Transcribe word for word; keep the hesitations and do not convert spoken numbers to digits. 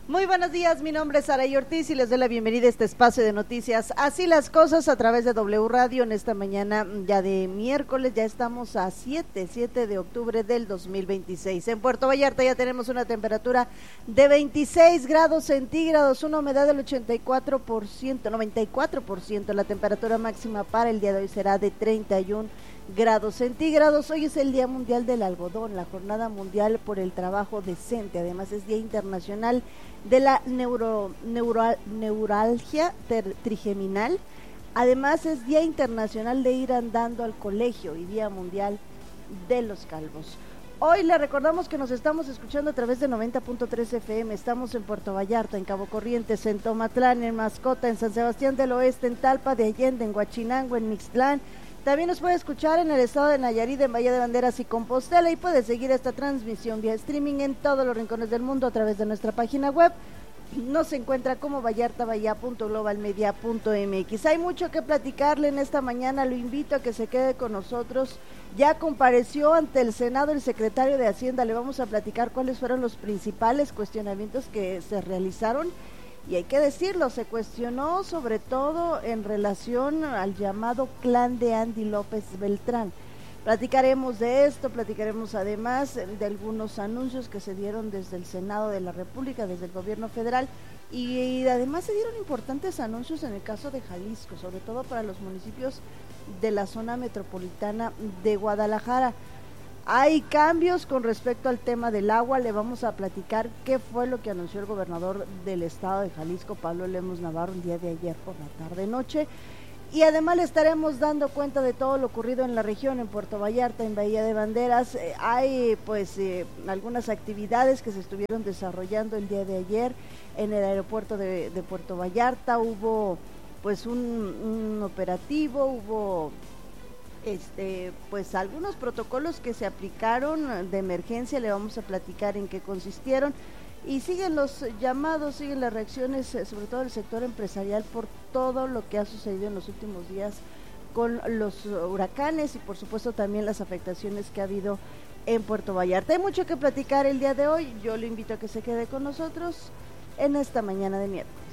Muy buenos días, mi nombre es Saray Ortiz y les doy la bienvenida a este espacio de noticias. Así las cosas a través de W Radio en esta mañana ya de miércoles, ya estamos a siete de octubre del dos mil veintiséis. En Puerto Vallarta ya tenemos una temperatura de veintiséis grados centígrados, una humedad del ochenta y cuatro por ciento, noventa y cuatro por ciento. La temperatura máxima para el día de hoy será de treinta y un grados centígrados. Hoy es el Día Mundial del Algodón, la Jornada Mundial por el Trabajo Decente. Además es Día Internacional de la neuro, neuro, neuralgia ter, trigeminal. Además es Día Internacional de ir andando al colegio y Día Mundial de los Calvos. Hoy le recordamos que nos estamos escuchando a través de noventa punto tres F M. Estamos en Puerto Vallarta, en Cabo Corrientes, en Tomatlán, en Mascota, en San Sebastián del Oeste, en Talpa de Allende, en Huachinango, en Mixtlán. También nos puede escuchar en el estado de Nayarit, en Bahía de Banderas y Compostela, y puede seguir esta transmisión vía streaming en todos los rincones del mundo a través de nuestra página web. Nos encuentra como vallartabahía punto global media punto m x. Hay mucho que platicarle en esta mañana, lo invito a que se quede con nosotros. Ya compareció ante el Senado el secretario de Hacienda, le vamos a platicar cuáles fueron los principales cuestionamientos que se realizaron. Y hay que decirlo, se cuestionó sobre todo en relación al llamado clan de Andy López Beltrán. Platicaremos de esto, platicaremos además de algunos anuncios que se dieron desde el Senado de la República, desde el gobierno federal, y, y además se dieron importantes anuncios en el caso de Jalisco, sobre todo para los municipios de la zona metropolitana de Guadalajara. Hay cambios con respecto al tema del agua, le vamos a platicar qué fue lo que anunció el gobernador del estado de Jalisco, Pablo Lemos Navarro, el día de ayer por la tarde-noche, y además le estaremos dando cuenta de todo lo ocurrido en la región, en Puerto Vallarta, en Bahía de Banderas. Eh, hay pues eh, algunas actividades que se estuvieron desarrollando el día de ayer en el aeropuerto de, de Puerto Vallarta, hubo pues un, un operativo, hubo... Este, pues algunos protocolos que se aplicaron de emergencia, le vamos a platicar en qué consistieron, y siguen los llamados, siguen las reacciones, sobre todo del sector empresarial, por todo lo que ha sucedido en los últimos días con los huracanes y por supuesto también las afectaciones que ha habido en Puerto Vallarta. Hay mucho que platicar el día de hoy, yo le invito a que se quede con nosotros en esta mañana de miércoles.